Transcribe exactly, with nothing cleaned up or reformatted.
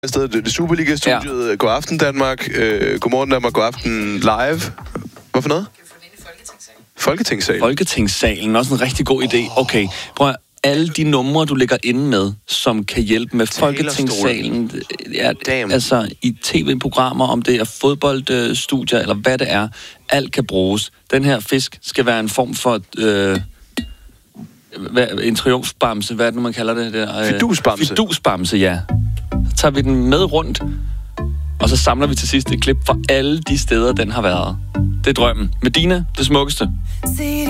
Sted, det er Superliga-studiet. Ja. God aften Danmark. Øh, godmorgen Danmark. God aften live. Hvad for noget? Folketingssalen. Folketingssalen. Også en rigtig god idé. Okay, prøv at alle de numre, du lægger inde med, som kan hjælpe med Folketingssalen, ja, altså i tv-programmer, om det er fodboldstudier eller hvad det er, alt kan bruges. Den her fisk skal være en form for øh, en triumfbamse, hvad er det nu, man kalder det? Der? Fidusbamse. Fidusbamse, ja. Så tager vi den med rundt, og så samler vi til sidst et klip fra alle de steder, den har været. Det er drømmen. Medina, det smukkeste.